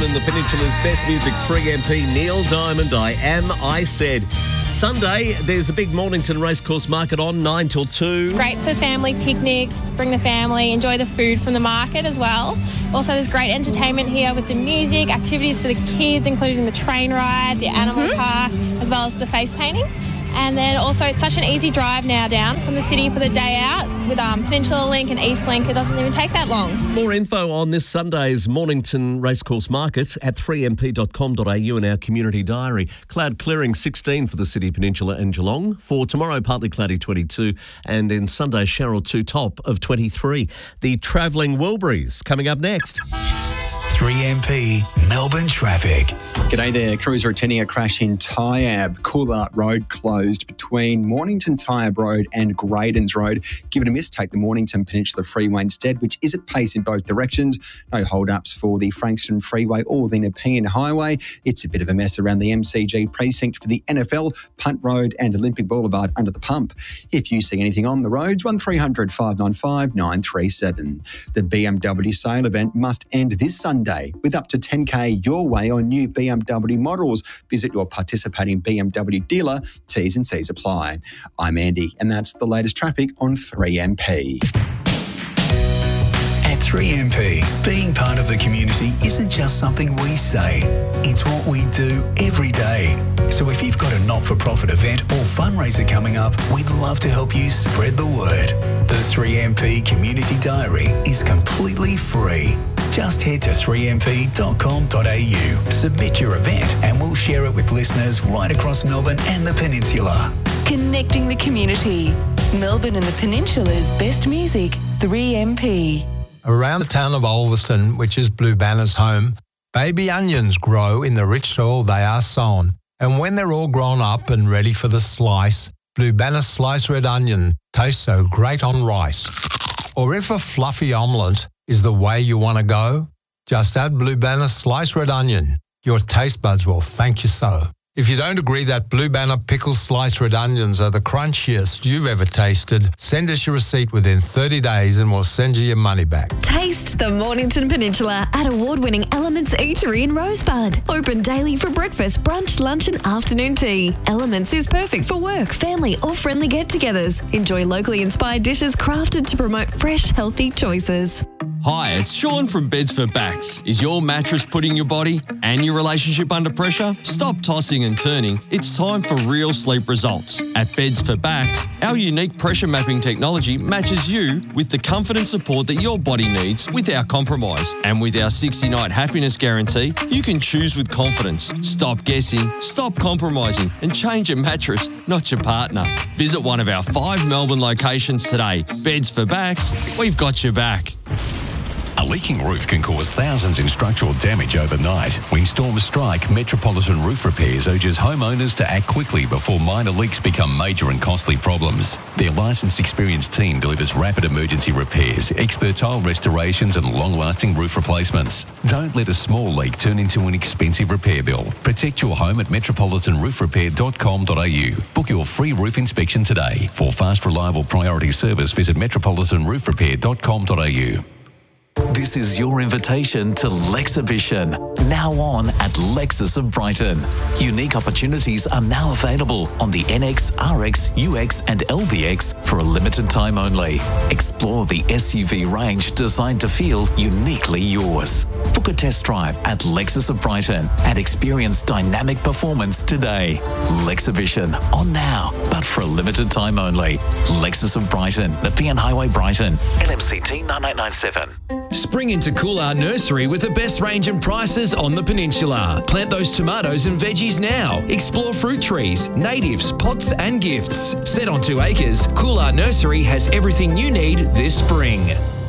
Melbourne and the Peninsula's best music, 3MP, Neil Diamond, I Said. Sunday, there's a big Mornington Racecourse market on, 9 till 2. It's great for family picnics, bring the family, enjoy the food from the market as well. Also, there's great entertainment here with the music, activities for the kids, including the train ride, the animal park, as well as the face painting. And then also, it's such an easy drive now down from the city for the day out with Peninsula Link and East Link. It doesn't even take that long. More info on this Sunday's Mornington Racecourse Market at 3mp.com.au in our community diary. Cloud clearing 16 for the City, Peninsula and Geelong. For tomorrow, partly cloudy 22, and then Sunday, shower or two, top of 23. The travelling Wilburys coming up next. 3MP Melbourne traffic. G'day there. Crews are attending a crash in Tyab. Coolart Road closed between Mornington Tyab Road and Graydons Road. Give it a miss. Take the Mornington Peninsula Freeway instead, which is at pace in both directions. No hold-ups for the Frankston Freeway or the Nepean Highway. It's a bit of a mess around the MCG precinct for the NFL, Punt Road and Olympic Boulevard under the pump. If you see anything on the roads, 1300 595 937. The BMW sale event must end this Sunday with up to 10K your way on new BMW models. Visit your participating BMW dealer. T's and C's apply. I'm Andy, and that's the latest traffic on 3MP. At 3MP, being part of the community isn't just something we say, it's what we do every day. So if you've got a not-for-profit event or fundraiser coming up, we'd love to help you spread the word. The 3MP Community Diary is completely free. Just head to 3mp.com.au, submit your event, and we'll share it with listeners right across Melbourne and the Peninsula. Connecting the community. Melbourne and the Peninsula's best music, 3MP. Around the town of Ulverston, which is Blue Banner's home, baby onions grow in the rich soil they are sown. And when they're all grown up and ready for the slice, Blue Banner sliced red onion tastes so great on rice. Or if a fluffy omelette is the way you want to go, just add Blue Banner sliced red onion. Your taste buds will thank you so. If you don't agree that Blue Banner pickled sliced red onions are the crunchiest you've ever tasted, send us your receipt within 30 days and we'll send you your money back. Taste the Mornington Peninsula at award-winning Elements Eatery in Rosebud. Open daily for breakfast, brunch, lunch and afternoon tea. Elements is perfect for work, family or friendly get-togethers. Enjoy locally inspired dishes crafted to promote fresh, healthy choices. Hi, it's Sean from Beds for Backs. Is your mattress putting your body and your relationship under pressure? Stop tossing and turning. It's time for real sleep results. At Beds for Backs, our unique pressure mapping technology matches you with the comfort and support that your body needs without compromise. And with our 60-night happiness guarantee, you can choose with confidence. Stop guessing, stop compromising, and change your mattress, not your partner. Visit one of our 5 Melbourne locations today. Beds for Backs, we've got your back. A leaking roof can cause thousands in structural damage overnight. When storms strike, Metropolitan Roof Repairs urges homeowners to act quickly before minor leaks become major and costly problems. Their licensed, experienced team delivers rapid emergency repairs, expert tile restorations and long-lasting roof replacements. Don't let a small leak turn into an expensive repair bill. Protect your home at metropolitanroofrepair.com.au. Book your free roof inspection today. For fast, reliable priority service, visit metropolitanroofrepair.com.au. This is your invitation to Lexibition, now on at Lexus of Brighton. Unique opportunities are now available on the NX, RX, UX and LBX for a limited time only. Explore the SUV range designed to feel uniquely yours. Book a test drive at Lexus of Brighton and experience dynamic performance today. Lexibition, on now, but for a limited time only. Lexus of Brighton, Nepean Highway, Brighton, LMCT 9897. Spring into Coolart Nursery with the best range and prices on the Peninsula. Plant those tomatoes and veggies now. Explore fruit trees, natives, pots and gifts. Set on 2 acres, Coolart Nursery has everything you need this spring.